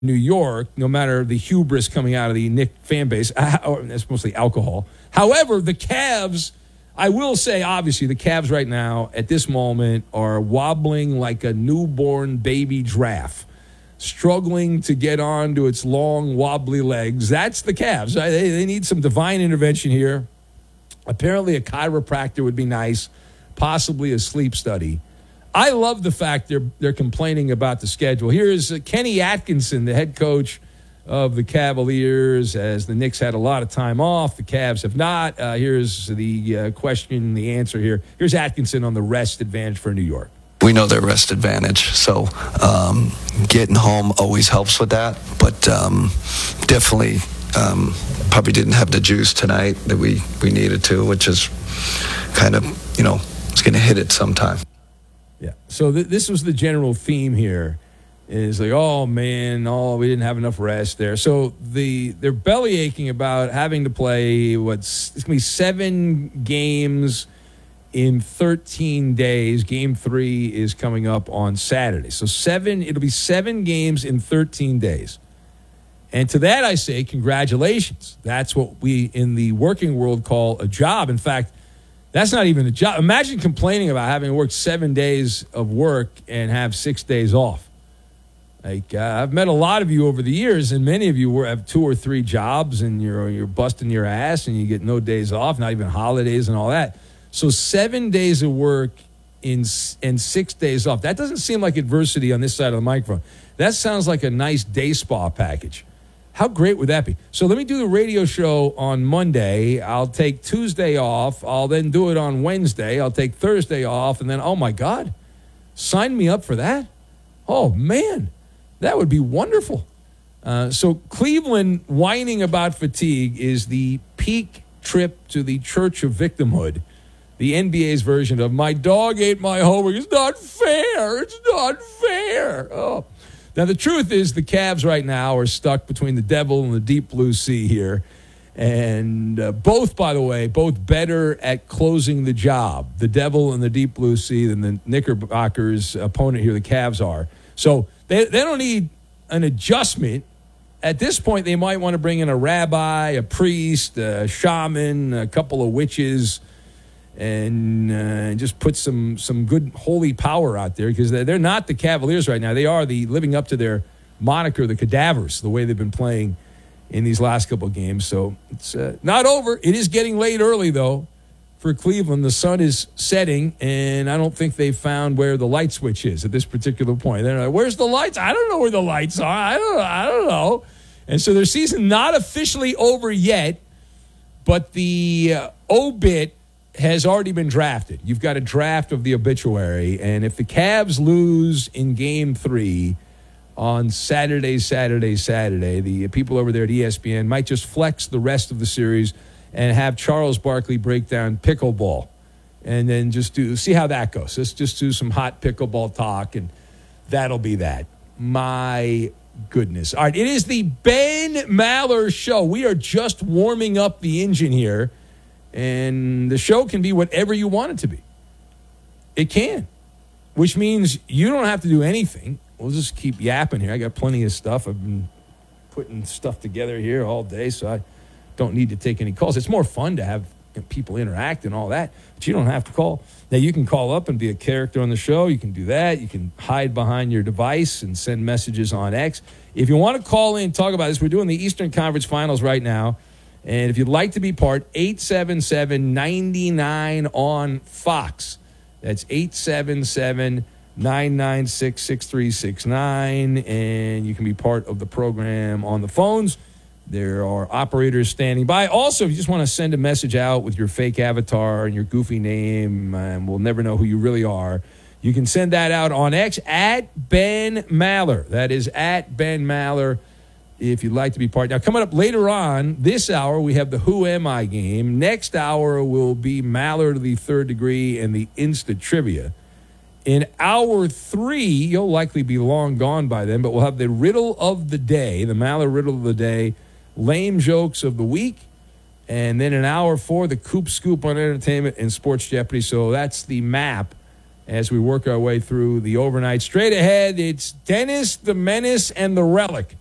New York, no matter the hubris coming out of the Knicks fan base. Or that's mostly alcohol. However, the Cavs, I will say, obviously, the Cavs right now, at this moment, are wobbling like a newborn baby giraffe, struggling to get onto its long, wobbly legs. That's the Cavs. They need some divine intervention here. Apparently, a chiropractor would be nice, possibly a sleep study. I love the fact they're complaining about the schedule. Here's Kenny Atkinson, the head coach of the Cavaliers, as the Knicks had a lot of time off. The Cavs have not. Here's the question, the answer here. Here's Atkinson on the rest advantage for New York. We know their rest advantage, so getting home always helps with that. But definitely probably didn't have the juice tonight that we needed to, which is kind of, it's going to hit it sometime. Yeah. So this was the general theme here. Is like, oh man, we didn't have enough rest there. So they're belly aching about having to play it's going to be 7 games in 13 days. Game 3 is coming up on Saturday. So it'll be 7 games in 13 days. And to that I say, congratulations. That's what we in the working world call a job. In fact, that's not even a job. Imagine complaining about having worked 7 days of work and have 6 days off. Like I've met a lot of you over the years, and many of you have 2 or 3 jobs, and you're busting your ass, and you get no days off, not even holidays and all that. So 7 days of work and 6 days off. That doesn't seem like adversity on this side of the microphone. That sounds like a nice day spa package. How great would that be? So let me do the radio show on Monday. I'll take Tuesday off. I'll then do it on Wednesday. I'll take Thursday off. And then, oh, my God, sign me up for that. Oh, man, that would be wonderful. So Cleveland whining about fatigue is the peak trip to the Church of Victimhood, the NBA's version of my dog ate my homework. It's not fair. It's not fair. Oh. Now, the truth is the Cavs right now are stuck between the devil and the deep blue sea here. And both, by the way, both better at closing the job, the devil and the deep blue sea, than the Knickerbockers' opponent here, the Cavs are. So they don't need an adjustment. At this point, they might want to bring in a rabbi, a priest, a shaman, a couple of witches, and just put some good holy power out there, because they're not the Cavaliers right now. They are living up to their moniker, the Cadavers, the way they've been playing in these last couple of games. So it's not over. It is getting late early, though, for Cleveland. The sun is setting, and I don't think they've found where the light switch is at this particular point. They're like, where's the lights? I don't know where the lights are. I don't know. And so their season not officially over yet, but the obit has already been drafted. You've got a draft of the obituary, and if the Cavs lose in Game 3 on Saturday, the people over there at ESPN might just flex the rest of the series and have Charles Barkley break down pickleball, and then just see how that goes. Let's just do some hot pickleball talk, and that'll be that. My goodness. All right, it is the Ben Maller Show. We are just warming up the engine here. And the show can be whatever you want it to be. It can, which means you don't have to do anything. We'll just keep yapping here. I got plenty of stuff. I've been putting stuff together here all day, so I don't need to take any calls. It's more fun to have people interact and all that, but you don't have to call. Now, you can call up and be a character on the show. You can do that. You can hide behind your device and send messages on X. If you want to call in and talk about this, we're doing the Eastern Conference Finals right now. And if you'd like to be part, 877-99 on Fox. That's 877-996-6369. And you can be part of the program on the phones. There are operators standing by. Also, if you just want to send a message out with your fake avatar and your goofy name, and we'll never know who you really are, you can send that out on X at Ben Maller. That is at Ben Maller, if you'd like to be part. Now, coming up later on this hour, we have the Who Am I game. Next hour will be Maller to the Third Degree and the Insta Trivia. In hour 3, you'll likely be long gone by then, but we'll have the Riddle of the Day, the Maller Riddle of the Day, Lame Jokes of the Week, and then in hour 4, the Coop Scoop on Entertainment and Sports Jeopardy. So that's the map as we work our way through the overnight. Straight ahead, it's Dennis the Menace and the Relic.